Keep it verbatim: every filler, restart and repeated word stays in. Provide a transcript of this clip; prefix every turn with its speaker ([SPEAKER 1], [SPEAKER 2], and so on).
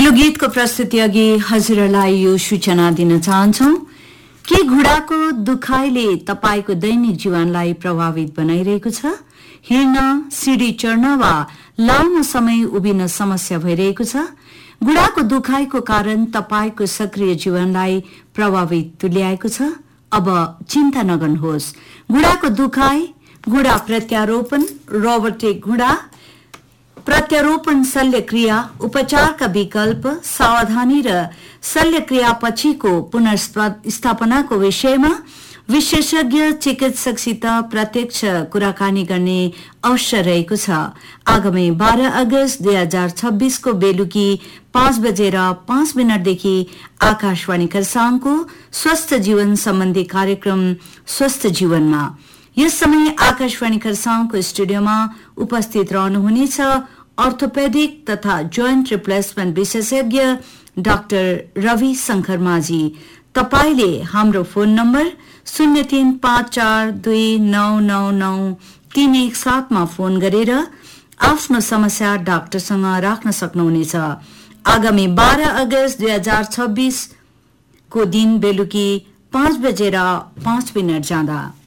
[SPEAKER 1] यो गीतको प्रस्तुति अघि हजुरलाई यो सूचना दिन चाहन्छौं के घुँडाको दुखाइले तपाईको दैनिक जीवनलाई प्रभावित बनाइरहेको छ। हिँड्न, सिडी चढ्न वा लामो समय उभिन समस्या भइरहेको छ। घुँडाको दुखाइको कारण तपाईको सक्रिय जीवनलाई प्रभावित तुल्याएको छ। अब चिन्ता नगर्नुहोस्। घुँडाको दुखाइ, घुँडा प्रत्यारोपण, रोबोटिक घुँडा प्रत्यारोपण शल्यक्रिया, उपचारका विकल्प, सावधानी र शल्यक्रिया पछिको पुनर्स्थापनाको विषयमा विशेषज्ञ चिकित्सकसित प्रत्यक्ष कुराकानी गर्ने अवसर रहेको छ। आगामी बाह्र अगस्त दुई हजार छब्बीस को बेलुकी पाँच बजेर पाँच मिनटदेखि आकाशवाणी खरसाङको स्वस्थ जीवन सम्बन्धी कार्यक्रम स्वस्थ जीवनमा यस समय आकाशवाणी खरसाङको स्टुडियोमा उपस्थित रहनुहुनेछ अर्थोपेडिक तथा जोइन्ट रिप्लेसमेन्ट विशेषज्ञ डाक्टर रवि शंकर माझी। तपाईले हाम्रो फोन नम्बर शून्य तीन पाँच चार दुई नौ नौ नौ तीन एक सात मा फोन गरेर आफ्नो समस्या डाक्टरसँग राख्न सक्नुहुनेछ। आगामी बाह्र अगस्त दुई हजार छब्बीस को दिन बेलुकी पाँच बजेर पाँच मिनट जाँदा